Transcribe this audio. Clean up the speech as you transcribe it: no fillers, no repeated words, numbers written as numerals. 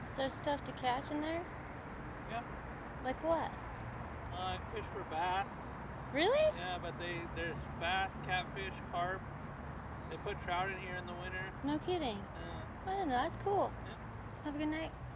Is there stuff to catch in there? Yeah. Like what? I fish for bass. Really? Yeah, but there's bass, catfish, carp. They put trout in here in the winter. No kidding. Yeah. I don't know. That's cool. Yeah. Have a good night.